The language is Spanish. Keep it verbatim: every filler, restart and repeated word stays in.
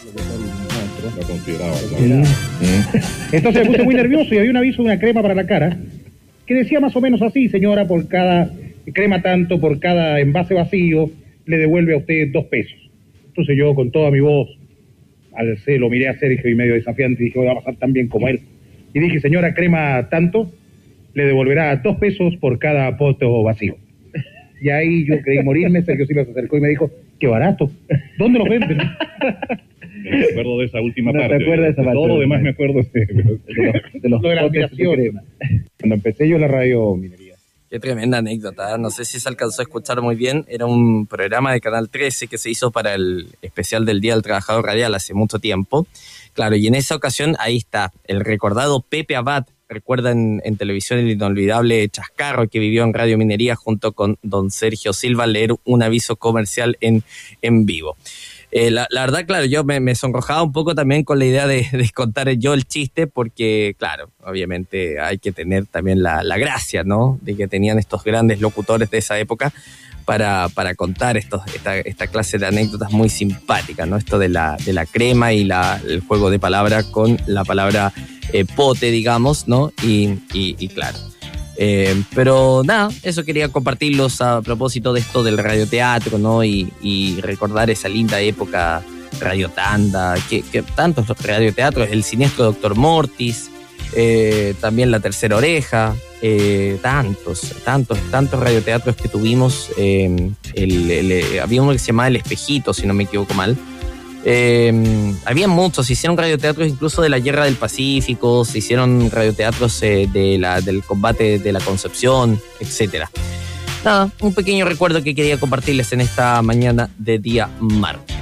Lo consideraba, ¿no? Mm. Entonces me puse muy nervioso y había un aviso de una crema para la cara que decía más o menos así: señora, por cada crema tanto, por cada envase vacío, le devuelve a usted dos pesos. Entonces yo, con toda mi voz, alcé, lo miré a Sergio y medio desafiante y dije, voy a pasar tan bien como él. Y dije, señora, crema tanto, le devolverá dos pesos por cada poto vacío. Y ahí yo creí morirme. Sergio Silva se acercó y me dijo, qué barato, ¿dónde lo venden? Me acuerdo de esa última no parte. Te acuerdas de esa de parte, todo lo demás me acuerdo de, de los, de los lo de la admiración. de Cuando empecé yo en la radio Minería. Qué tremenda anécdota, no sé si se alcanzó a escuchar muy bien, era un programa de Canal trece que se hizo para el especial del Día del Trabajador Radial hace mucho tiempo. Claro, y en esa ocasión ahí está el recordado Pepe Abad, recuerda en, en televisión el inolvidable chascarro que vivió en Radio Minería junto con don Sergio Silva, leer un aviso comercial en, en vivo. Eh, la, la verdad, claro, yo me, me sonrojaba un poco también con la idea de, de contar yo el chiste, porque, claro, obviamente hay que tener también la, la gracia, ¿no?, de que tenían estos grandes locutores de esa época para, para contar estos, esta, esta clase de anécdotas muy simpáticas, ¿no? Esto de la, de la crema y la, el juego de palabra con la palabra eh, pote, digamos, ¿no? Y, y, y claro. Eh, pero nada, eso quería compartirlos a propósito de esto del radioteatro, ¿no? Y, y recordar esa linda época radiotanda, que, que tantos radioteatros, el siniestro Doctor Mortis, eh, también La Tercera Oreja, eh, tantos, tantos, tantos radioteatros que tuvimos. Eh, el, el, había uno que se llamaba El Espejito, si no me equivoco mal. Eh, había muchos, se hicieron radioteatros incluso de la Guerra del Pacífico, se hicieron radioteatros eh, de la, del combate de la Concepción, etcétera. Nada, un pequeño recuerdo que quería compartirles en esta mañana de día martes.